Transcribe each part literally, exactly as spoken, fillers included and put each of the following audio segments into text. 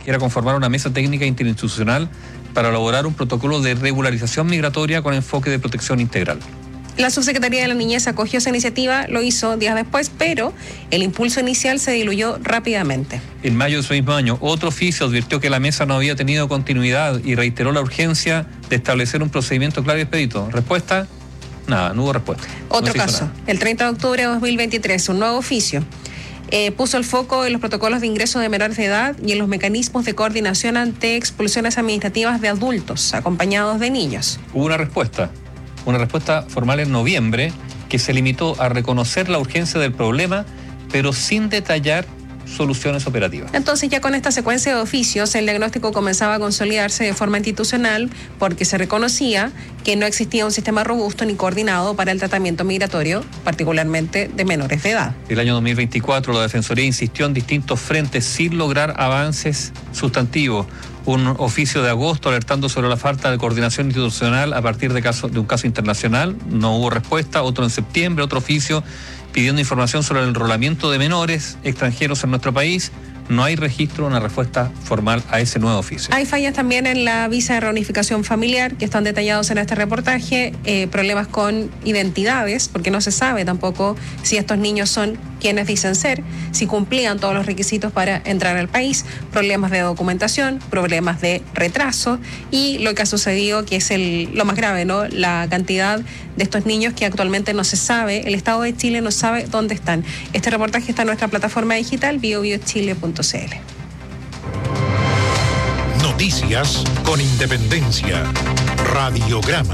era conformar una mesa técnica interinstitucional para elaborar un protocolo de regularización migratoria con enfoque de protección integral. La Subsecretaría de la Niñez acogió esa iniciativa, lo hizo días después, pero el impulso inicial se diluyó rápidamente. En mayo de ese mismo año, otro oficio advirtió que la mesa no había tenido continuidad y reiteró la urgencia de establecer un procedimiento claro y expedito. ¿Respuesta? Nada, no hubo respuesta. Otro no caso, el treinta de octubre de dos mil veintitrés, un nuevo oficio. Eh, puso el foco en los protocolos de ingreso de menores de edad y en los mecanismos de coordinación ante expulsiones administrativas de adultos acompañados de niños. Hubo una respuesta, una respuesta formal en noviembre que se limitó a reconocer la urgencia del problema, pero sin detallar soluciones operativas. Entonces, ya con esta secuencia de oficios, el diagnóstico comenzaba a consolidarse de forma institucional porque se reconocía que no existía un sistema robusto ni coordinado para el tratamiento migratorio, particularmente de menores de edad. El año dos mil veinticuatro, la Defensoría insistió en distintos frentes sin lograr avances sustantivos. Un oficio de agosto alertando sobre la falta de coordinación institucional a partir de, caso, de un caso internacional, no hubo respuesta. Otro en septiembre, otro oficio pidiendo información sobre el enrolamiento de menores extranjeros en nuestro país. No hay registro, una respuesta formal a ese nuevo oficio. Hay fallas también en la visa de reunificación familiar, que están detallados en este reportaje, eh, problemas con identidades, porque no se sabe tampoco si estos niños son quienes dicen ser, si cumplían todos los requisitos para entrar al país, problemas de documentación, problemas de retraso y lo que ha sucedido, que es el, lo más grave, ¿no? La cantidad de estos niños que actualmente no se sabe, el Estado de Chile no sabe dónde están. Este reportaje está en nuestra plataforma digital bio bio chile punto c l. Noticias con independencia. Radiograma.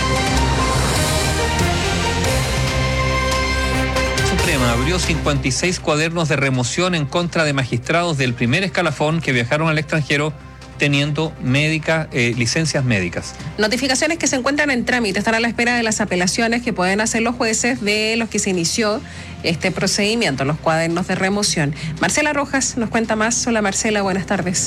Suprema abrió cincuenta y seis cuadernos de remoción en contra de magistrados del primer escalafón que viajaron al extranjero teniendo médica, eh, licencias médicas. Notificaciones que se encuentran en trámite, están a la espera de las apelaciones que pueden hacer los jueces de los que se inició este procedimiento, los cuadernos de remoción. Marcela Rojas nos cuenta más. Hola Marcela, buenas tardes.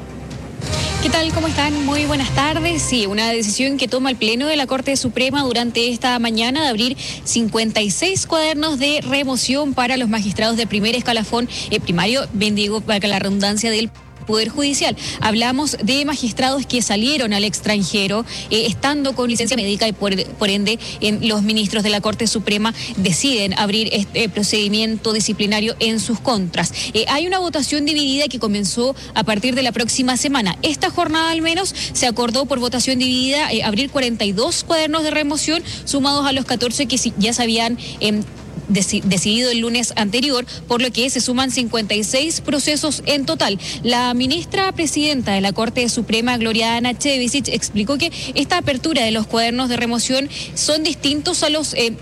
¿Qué tal? ¿Cómo están? Muy buenas tardes. Sí, una decisión que toma el Pleno de la Corte Suprema durante esta mañana de abrir cincuenta y seis cuadernos de remoción para los magistrados de primer escalafón eh, primario, bendigo para la redundancia del Poder Judicial. Hablamos de magistrados que salieron al extranjero eh, estando con licencia médica y por, por ende en los ministros de la Corte Suprema deciden abrir este procedimiento disciplinario en sus contras. Eh, hay una votación dividida que comenzó a partir de la próxima semana. Esta jornada al menos se acordó por votación dividida eh, abrir cuarenta y dos cuadernos de remoción sumados a los catorce que ya se habían eh, decidido el lunes anterior, por lo que se suman cincuenta y seis procesos en total. La ministra presidenta de la Corte Suprema, Gloriana Chevisic, explicó que esta apertura de los cuadernos de remoción son distintos a los eh,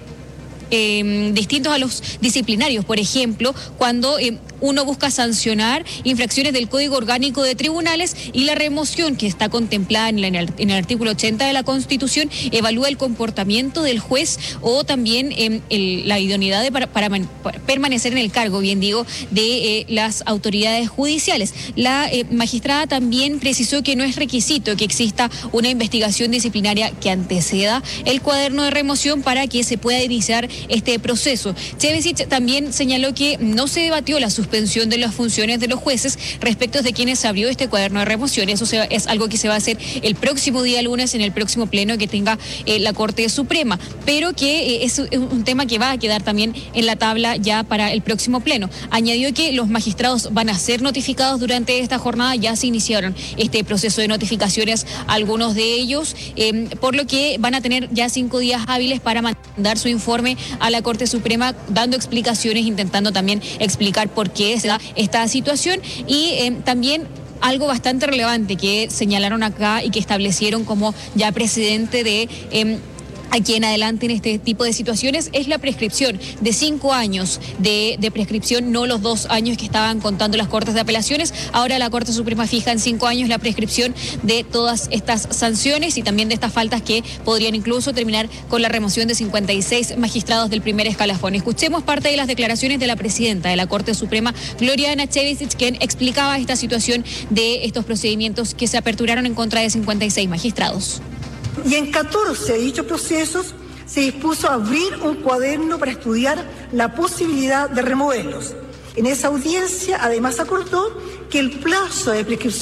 eh, distintos a los disciplinarios. Por ejemplo, cuando eh, uno busca sancionar infracciones del Código Orgánico de Tribunales, y la remoción que está contemplada en, la, en, el, en el artículo ochenta de la Constitución evalúa el comportamiento del juez o también eh, el, la idoneidad de para, para, man, para permanecer en el cargo, bien digo, de eh, las autoridades judiciales. La eh, magistrada también precisó que no es requisito que exista una investigación disciplinaria que anteceda el cuaderno de remoción para que se pueda iniciar este proceso. Chevisic también señaló que no se debatió la suspensión de las funciones de los jueces respecto de quienes abrió este cuaderno de remoción. Eso se, es algo que se va a hacer el próximo día lunes en el próximo pleno que tenga eh, la Corte Suprema, pero que eh, es, es un tema que va a quedar también en la tabla ya para el próximo pleno. Añadió que los magistrados van a ser notificados durante esta jornada, ya se iniciaron este proceso de notificaciones, algunos de ellos, eh, por lo que van a tener ya cinco días hábiles para mandar su informe a la Corte Suprema, dando explicaciones, intentando también explicar por qué se da esta situación. Y eh, también algo bastante relevante que señalaron acá y que establecieron como ya precedente de eh, aquí en adelante en este tipo de situaciones es la prescripción de cinco años de, de prescripción, no los dos años que estaban contando las Cortes de Apelaciones. Ahora la Corte Suprema fija en cinco años la prescripción de todas estas sanciones y también de estas faltas que podrían incluso terminar con la remoción de cincuenta y seis magistrados del primer escalafón. Escuchemos parte de las declaraciones de la presidenta de la Corte Suprema, Gloriana Chevisic, quien explicaba esta situación de estos procedimientos que se aperturaron en contra de cincuenta y seis magistrados. Y en catorce de dichos procesos se dispuso a abrir un cuaderno para estudiar la posibilidad de removerlos. En esa audiencia, además, acordó que el plazo de prescripción